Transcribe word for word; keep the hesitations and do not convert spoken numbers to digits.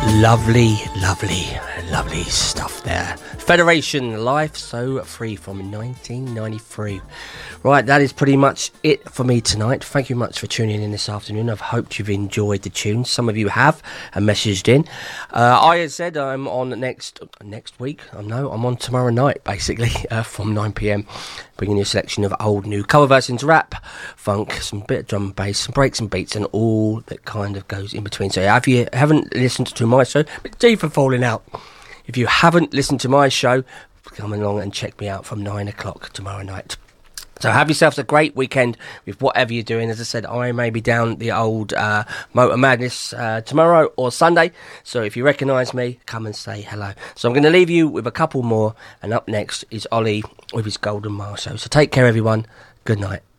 Lovely, lovely, lovely stuff there. Federation Life So Free from nineteen ninety-three. Right, that is pretty much it for me tonight. Thank you much for tuning in this afternoon. I've hoped you've enjoyed the tunes. Some of you have and messaged in. Uh, I had said I'm on next next week. I know I'm on tomorrow night, basically, uh, from nine p.m. bringing you a selection of old, new cover versions, rap, funk, some bit of drum and bass, some breaks and beats, and all that kind of goes in between. So if you haven't listened to my show, but D for falling out. If you haven't listened to my show, come along and check me out from nine o'clock tomorrow night. So have yourselves a great weekend with whatever you're doing. As I said, I may be down the old uh, Motor Madness uh, tomorrow or Sunday. So if you recognise me, come and say hello. So I'm going to leave you with a couple more. And up next is Ollie with his Golden Mile Show. So take care, everyone. Good night.